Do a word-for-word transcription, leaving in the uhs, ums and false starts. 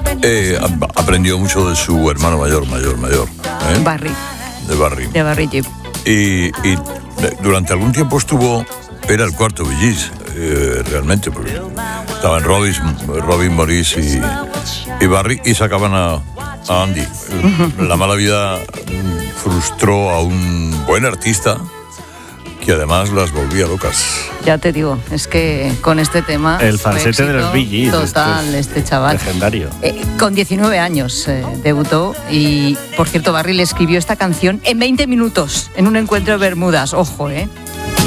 Eh, aprendió mucho de su hermano mayor, mayor, mayor. ¿eh? Barry. De Barry. De Barry Gibb. Y, y durante algún tiempo estuvo, era el cuarto Bee Gees, eh, realmente, porque estaban Robin, Robin Morris y, y Barry, y sacaban a, a Andy. La mala vida frustró a un buen artista que además las volvía locas. Ya te digo, es que con este tema... El falsete de los Bee Gees. Total, este chaval. Legendario. Eh, con diecinueve años eh, debutó y, por cierto, Barry le escribió esta canción en veinte minutos, en un encuentro de Bermudas. Ojo, ¿eh?